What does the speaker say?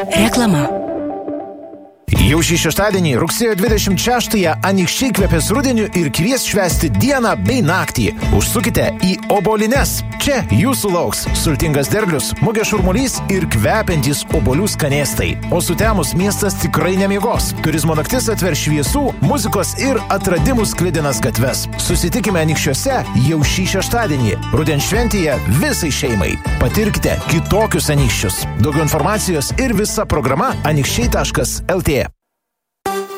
Reklama. Jau šį šeštadienį, rugsėjo 26-ąją, Anykščiai kvepės rudeniu ir kvies švęsti dieną bei naktį. Užsukite į Obolines. Čia jūsų lauks sultingas derlius, mugės šurmulys ir kvepiantys obolių skanėstai. O sutemus miestas tikrai nemiegos. Turizmo naktis atver šviesų, muzikos ir atradimų sklidinas gatves. Susitikime Anykščiuose jau šį šeštadienį. Rudens šventėje visai šeimai. Patirkite kitokius Anykščius. Daugiau informacijos ir visa programa anykščiai.lt.